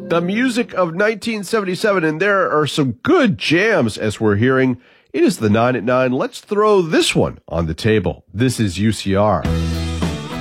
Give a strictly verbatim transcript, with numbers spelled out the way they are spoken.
The music of nineteen seventy-seven, and there are some good jams as we're hearing. It is the nine at nine. Let's throw this one on the table. This is U C R.